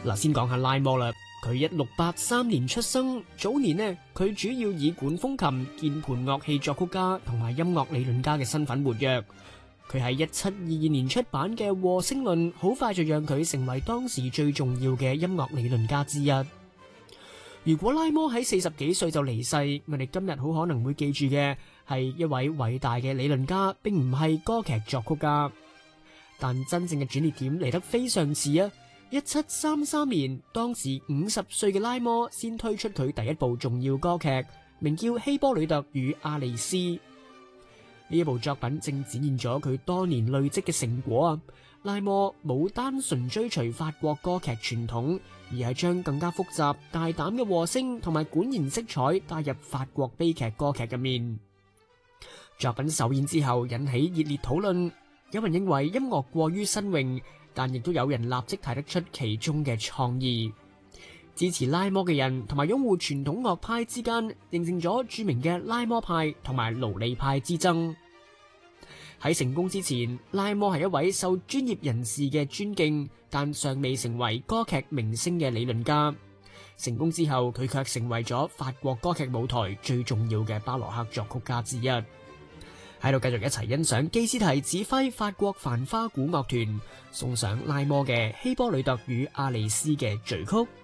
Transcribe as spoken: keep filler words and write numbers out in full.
嗱，先講下拉摩啦，佢一六八三年出生，早年呢，佢主要以管風琴、鍵盤樂器作曲家同埋音樂理論家嘅身份活躍。佢喺一七二二年出版嘅《和聲論》，好快就讓佢成為當時最重要嘅音樂理論家之一。如果拉摩喺四十幾歲就離世，我哋今日好可能會記住嘅係一位偉大嘅理論家，並唔係歌劇作曲家。但真正嘅轉捩點嚟得非常遲啊！一七三三年，當時五十歲嘅拉摩先推出佢第一部重要歌劇，名叫《希波呂特與阿里斯》。呢一部作品正展現咗佢多年累積嘅成果啊！拉摩冇單純追隨法國歌劇傳統，而係將更加複雜、大膽嘅和聲同埋管弦色彩帶入法國悲劇歌劇入面。作品首演之後引起熱烈討論，有人認為音樂過於新穎，但亦都有人立即睇得出其中嘅創意。支持拉摩嘅人同埋擁護傳統樂派之間，形成咗著名嘅拉摩派同埋勞利派之爭。喺成功之前，拉摩係一位受專業人士嘅尊敬，但尚未成為歌劇明星嘅理論家。成功之後，佢卻成為咗法國歌劇舞台最重要嘅巴洛克作曲家之一。喺度繼續一齊欣賞基斯提指揮法國繁花鼓樂團送上拉摩嘅《希波呂特與阿里斯》嘅序曲。